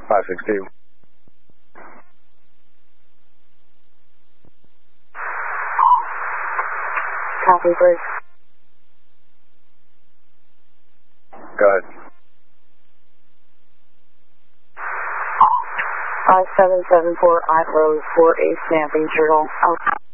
562. Copy, bridge. Go ahead. 5774 I Rose for a snapping turtle. Out.